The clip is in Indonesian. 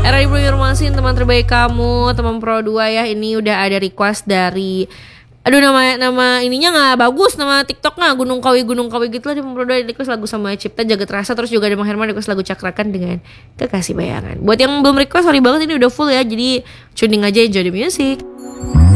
Era di Informasi, teman terbaik kamu, teman Pro 2 ya. Ini udah ada request dari, aduh nama ininya nggak bagus, nama TikToknya Gunung Kawi gitu lah. Teman Pro 2 request lagu sama Cipta Jagat Rasa. Terus juga ada Bang Herman request lagu Cakrakan dengan Kekasih Bayangan. Buat yang belum request, sorry banget, ini udah full ya. Jadi tuning aja, enjoy the music.